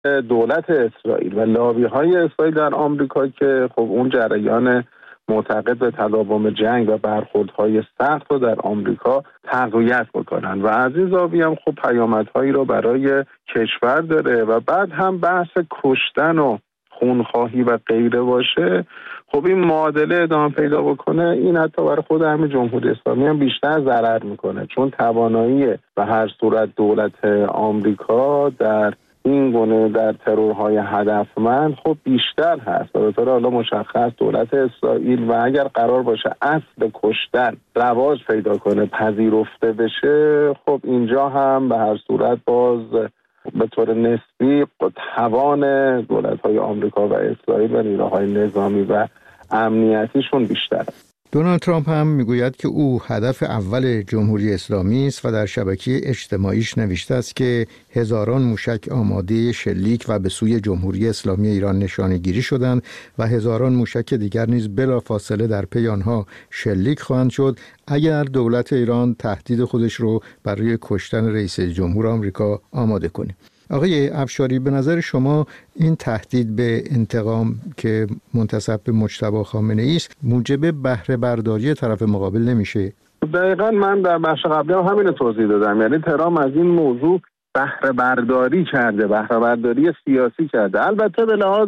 دولت اسرائیل و لابی‌های اسرائیل در آمریکا که خب اون جریان معتقد به تداوم جنگ و برخوردهای سخت رو در آمریکا تقویت بکنن و از این زاویه هم خب پیامدهایی رو برای کشور داره و بعد هم بحث کشتن و خونخواهی و غیره باشه. خب این معادله ادامه پیدا بکنه، این حتی برای خود همین جمهوری اسلامی هم بیشتر ضرر میکنه، چون توانایی به هر صورت دولت آمریکا در این گونه در ترورهای هدفمند خب بیشتر هست. به طور حالا مشخص دولت اسرائیل و اگر قرار باشه اصل کشتن رواج پیدا کنه، پذیرفته بشه، خب اینجا هم به هر صورت باز به طور نسبی توان دولت‌های آمریکا و اسرائیل و نیروهای نظامی و امنیتیشون بیشتره. دونالد ترامپ هم میگوید که او هدف اول جمهوری اسلامی است و در شبکه اجتماعیش نوشته است که هزاران موشک آماده شلیک و به سوی جمهوری اسلامی ایران نشانه گیری شدند و هزاران موشک دیگر نیز بلافاصله در پی آنها شلیک خواهند شد اگر دولت ایران تهدید خودش رو برای کشتن رئیس جمهور آمریکا آماده کنه. آقای افشاری، به نظر شما این تهدید به انتقام که منتسب به مجتبی خامنه‌ای است موجب بهره برداری طرف مقابل نمیشه؟ دقیقاً من در بخش قبلی هم همین توضیح دادم، یعنی ترامپ از این موضوع بهره برداری کرده، بهره برداری سیاسی کرده. البته به لحاظ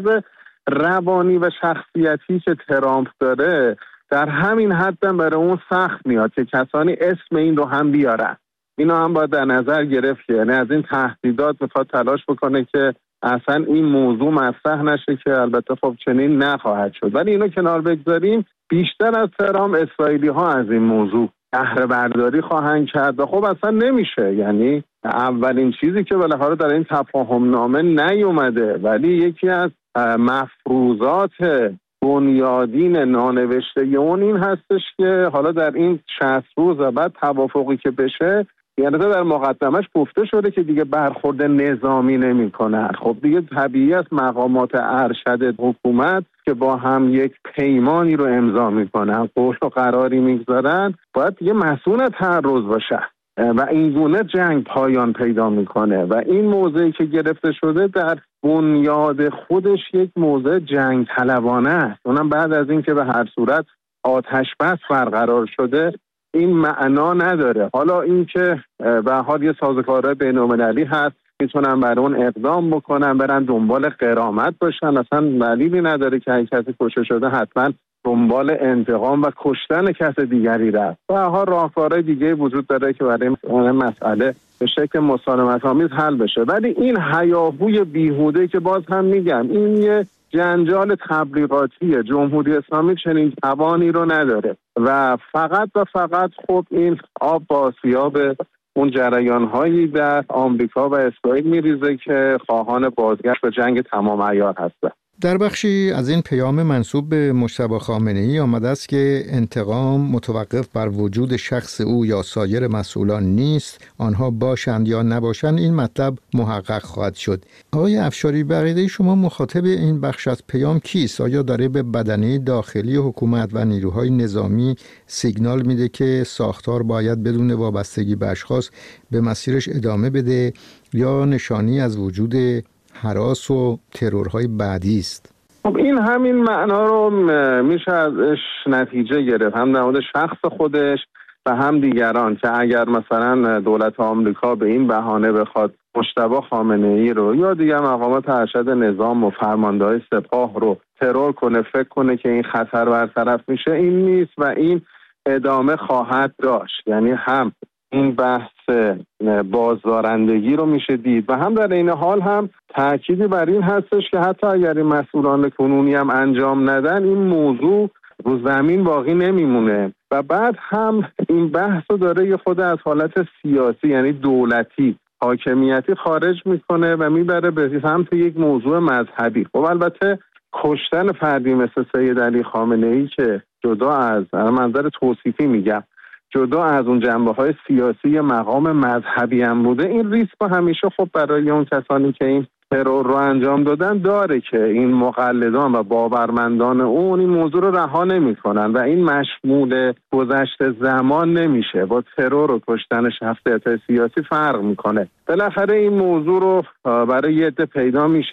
روانی و شخصیتی که ترامپ داره در همین حد برای اون سخت میاد که کسانی اسم این رو هم بیارن. اینا هم باید در نظر گرفت، یعنی از این تهدیدات میخواد تلاش بکنه که اصلا این موضوع مطرح نشه که البته خب چنین نخواهد شد. ولی اینو کنار بگذاریم، بیشتر از ترامپ اسرائیلی ها از این موضوع بهره برداری خواهند کرد و خب اصلا نمیشه. یعنی اولین چیزی که بالاخره در این تفاهم نامه نیومده ولی یکی از مفروضات بنیادین نانوشته اون این هستش که حالا در این 60 روز و بعد توافقی که بشه، یعنی در مقدمش گفته شده که دیگه برخورد نظامی نمی کنن. خب دیگه طبیعی است مقامات ارشد حکومت که با هم یک پیمانی رو امضا میکنن، قول و قراری میگذارن، باید دیگه مسئول تعرض باشه و این گونه جنگ پایان پیدا میکنه و این موضعی که گرفته شده در بنیاد خودش یک موضع جنگ طلبانه است. اونم بعد از این که به هر صورت آتش بس برقرار شده این معنا نداره. حالا این که به حال یه سازوکارهای بین‌المللی هست، میتونن برای اون اقدام بکنن، برن دنبال غرامت باشن، اصلا دلیلی نداره که هر کسی کشته شده حتما دنبال انتقام و کشتن کس دیگری رفت. و ها راهکارهای دیگه وجود داره که برای مسئله به شکل مسالمت‌آمیز حل بشه. ولی این هیاهوی بیهوده که باز هم میگم این یه جنجال تبلیغاتیه، جمهوری اسلامی چنین توانی رو نداره و فقط خب این آب با سیاب اون جریان‌هایی در آمریکا و اسرائیل میریزه که خواهان بازگشت به جنگ تمام عیار هستند. در بخشی از این پیام منسوب به مجتبی خامنه‌ای آمده است که انتقام متوقف بر وجود شخص او یا سایر مسئولان نیست، آنها باشند یا نباشند این مطلب محقق خواهد شد. آقای افشاری، به عقیده شما مخاطب این بخش از پیام کیست؟ آیا داره به بدنه داخلی حکومت و نیروهای نظامی سیگنال میده که ساختار باید بدون وابستگی به اشخاص به مسیرش ادامه بده یا نشانی از وجود هراس و ترورهای بعدی است؟ خب این همین معنا رو میشه ازش نتیجه گرفت، هم در مورد شخص خودش و هم دیگران، که اگر مثلا دولت آمریکا به این بهانه بخواد مجتبی خامنه‌ای رو یا دیگر مقامات ارشد نظام و فرمانده‌های سپاه رو ترور کنه، فکر کنه که این خطر برطرف میشه، این نیست و این ادامه خواهد داشت. یعنی هم این بحث بازدارندگی رو میشه دید و هم در این حال هم تأکیدی بر این هستش که حتی اگر این مسئولان کنونی هم انجام ندن این موضوع رو زمین باقی نمیمونه و بعد هم این بحث رو داره یه خود از حالت سیاسی یعنی دولتی حاکمیتی خارج میکنه و میبره به سمت یک موضوع مذهبی. خب البته کشتن فردی مثل سید علی خامنه‌ای که جدا از منظر توصیفی میگم جدا از اون جنبه‌های سیاسی مقام مذهبی هم بوده، این ریسک همیشه خب برای اون کسانی که این ترور رو انجام دادن داره که این مقلدان و باورمندان اون این موضوع رو رها نمی‌کنن و این مشمول گذشته زمان نمیشه. با ترور و کشتن شخصیت‌های سیاسی فرق میکنه. بالاخره این موضوع رو برای یه عده پیدا میشه